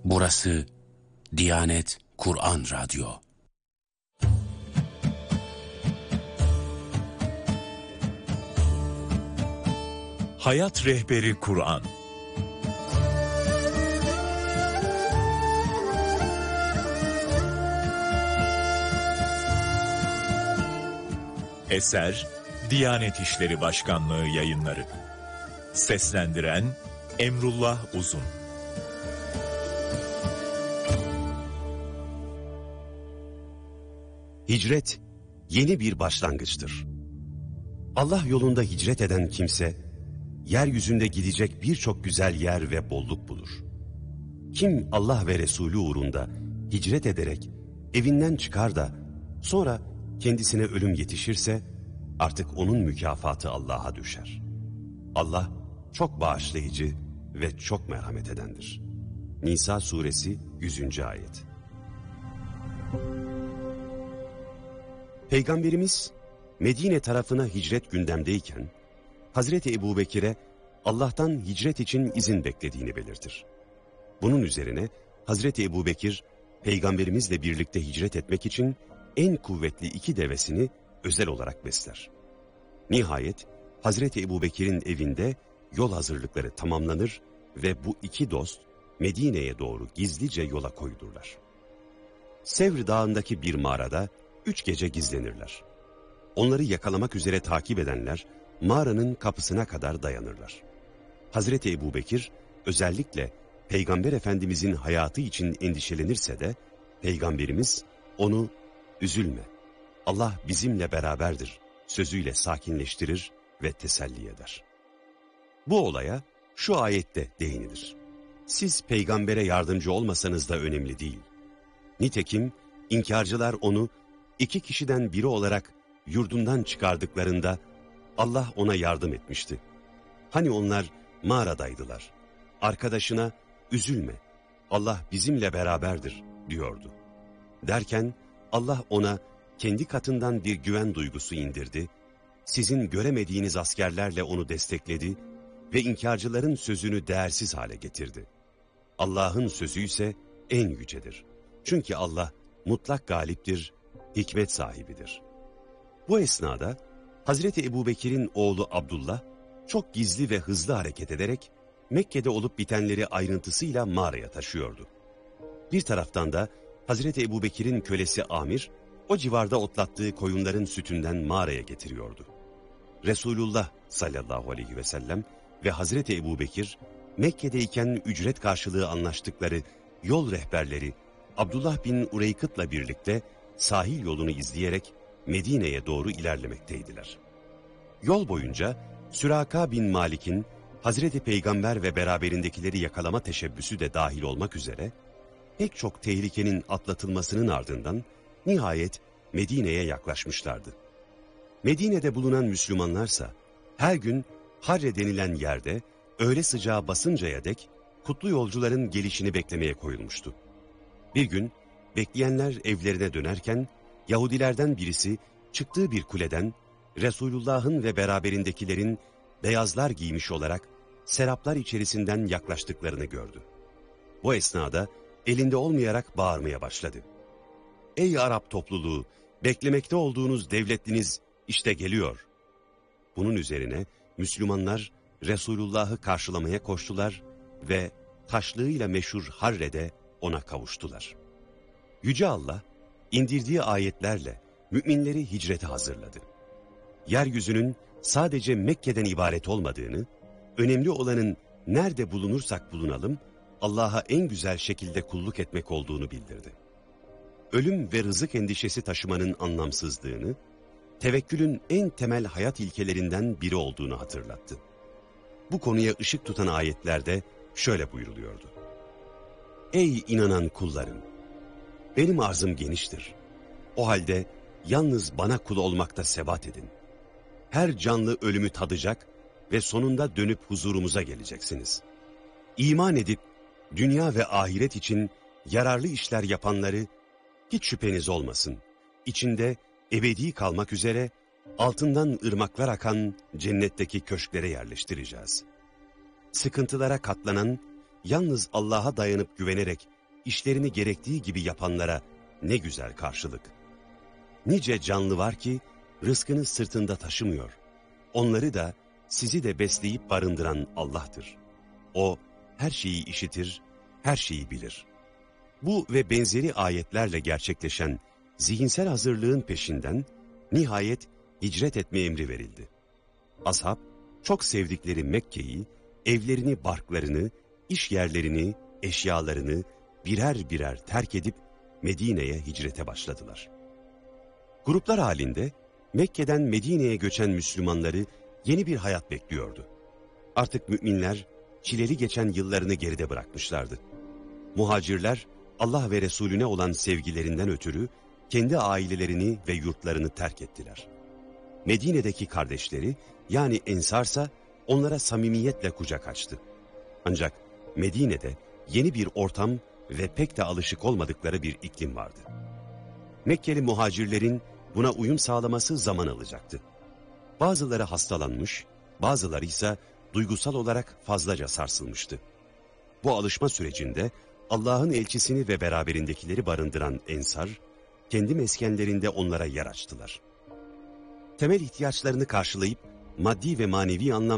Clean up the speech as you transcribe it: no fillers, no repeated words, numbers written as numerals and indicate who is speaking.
Speaker 1: Burası Diyanet Kur'an Radyo.
Speaker 2: Hayat Rehberi Kur'an. Eser Diyanet İşleri Başkanlığı Yayınları. Seslendiren Emrullah Uzun.
Speaker 3: Hicret yeni bir başlangıçtır. Allah yolunda hicret eden kimse, yeryüzünde gidecek birçok güzel yer ve bolluk bulur. Kim Allah ve Resulü uğrunda hicret ederek evinden çıkar da sonra kendisine ölüm yetişirse artık onun mükafatı Allah'a düşer. Allah çok bağışlayıcı ve çok merhamet edendir. Nisa suresi 100. ayet. Peygamberimiz Medine tarafına hicret gündemdeyken Hazreti Ebubekir'e Allah'tan hicret için izin beklediğini belirtir. Bunun üzerine Hazreti Ebubekir Peygamberimizle birlikte hicret etmek için en kuvvetli 2 devesini özel olarak besler. Nihayet Hazreti Ebubekir'in evinde yol hazırlıkları tamamlanır ve bu 2 dost Medine'ye doğru gizlice yola koyulurlar. Sevr Dağı'ndaki bir mağarada 3 gece gizlenirler. Onları yakalamak üzere takip edenler mağaranın kapısına kadar dayanırlar. Hazreti Ebubekir özellikle Peygamber Efendimizin hayatı için endişelenirse de Peygamberimiz onu "Üzülme, Allah bizimle beraberdir" sözüyle sakinleştirir ve teselli eder. Bu olaya şu ayette değinilir. Siz peygambere yardımcı olmasanız da önemli değil. Nitekim inkarcılar onu 2 kişiden biri olarak yurdundan çıkardıklarında Allah ona yardım etmişti. Hani onlar mağaradaydılar. Arkadaşına "Üzülme, Allah bizimle beraberdir" diyordu. Derken Allah ona kendi katından bir güven duygusu indirdi, sizin göremediğiniz askerlerle onu destekledi ve inkarcıların sözünü değersiz hale getirdi. Allah'ın sözü ise en yücedir. Çünkü Allah mutlak galiptir, hikmet sahibidir. Bu esnada Hazreti Ebubekir'in oğlu Abdullah çok gizli ve hızlı hareket ederek Mekke'de olup bitenleri ayrıntısıyla mağaraya taşıyordu. Bir taraftan da Hazreti Ebubekir'in kölesi Amir o civarda otlattığı koyunların sütünden mağaraya getiriyordu. Resulullah sallallahu aleyhi ve sellem ve Hazreti Ebubekir Mekke'deyken ücret karşılığı anlaştıkları yol rehberleri Abdullah bin Ureykıt'la birlikte sahil yolunu izleyerek Medine'ye doğru ilerlemekteydiler. Yol boyunca Süraka bin Malik'in Hazreti Peygamber ve beraberindekileri yakalama teşebbüsü de dahil olmak üzere pek çok tehlikenin atlatılmasının ardından nihayet Medine'ye yaklaşmışlardı. Medine'de bulunan Müslümanlarsa her gün Harre denilen yerde öğle sıcağı basıncaya dek kutlu yolcuların gelişini beklemeye koyulmuştu. Bir gün bekleyenler evlerine dönerken Yahudilerden birisi çıktığı bir kuleden Resulullah'ın ve beraberindekilerin beyazlar giymiş olarak seraplar içerisinden yaklaştıklarını gördü. Bu esnada elinde olmayarak bağırmaya başladı. "Ey Arap topluluğu, beklemekte olduğunuz devletliniz işte geliyor." Bunun üzerine Müslümanlar Resulullah'ı karşılamaya koştular ve taşlığıyla meşhur Harre'de ona kavuştular. Yüce Allah indirdiği ayetlerle müminleri hicrete hazırladı. Yeryüzünün sadece Mekke'den ibaret olmadığını, önemli olanın nerede bulunursak bulunalım Allah'a en güzel şekilde kulluk etmek olduğunu bildirdi. Ölüm ve rızık endişesi taşımanın anlamsızlığını, tevekkülün en temel hayat ilkelerinden biri olduğunu hatırlattı. Bu konuya ışık tutan ayetlerde şöyle buyuruluyordu. "Ey inanan kullarım! Benim arzım geniştir. O halde yalnız bana kul olmakta sebat edin. Her canlı ölümü tadacak ve sonunda dönüp huzurumuza geleceksiniz. İman edip dünya ve ahiret için yararlı işler yapanları hiç şüpheniz olmasın, İçinde ebedi kalmak üzere altından ırmaklar akan cennetteki köşklere yerleştireceğiz. Sıkıntılara katlanan, yalnız Allah'a dayanıp güvenerek işlerini gerektiği gibi yapanlara ne güzel karşılık. Nice canlı var ki rızkını sırtında taşımıyor. Onları da sizi de besleyip barındıran Allah'tır. O her şeyi işitir, her şeyi bilir. Bu ve benzeri ayetlerle gerçekleşen zihinsel hazırlığın peşinden nihayet hicret etme emri verildi. Ashab çok sevdikleri Mekke'yi, evlerini, barklarını, iş yerlerini, eşyalarını birer birer terk edip Medine'ye hicrete başladılar. Gruplar halinde Mekke'den Medine'ye göçen Müslümanları yeni bir hayat bekliyordu. Artık müminler çileli geçen yıllarını geride bırakmışlardı. Muhacirler Allah ve Resulüne olan sevgilerinden ötürü kendi ailelerini ve yurtlarını terk ettiler. Medine'deki kardeşleri yani Ensarsa onlara samimiyetle kucak açtı. Ancak Medine'de yeni bir ortam ve pek de alışık olmadıkları bir iklim vardı. Mekkeli muhacirlerin buna uyum sağlaması zaman alacaktı. Bazıları hastalanmış, bazıları ise duygusal olarak fazlaca sarsılmıştı. Bu alışma sürecinde Allah'ın elçisini ve beraberindekileri barındıran Ensar, kendi meskenlerinde onlara yer açtılar. Temel ihtiyaçlarını karşılayıp maddi ve manevi anlamda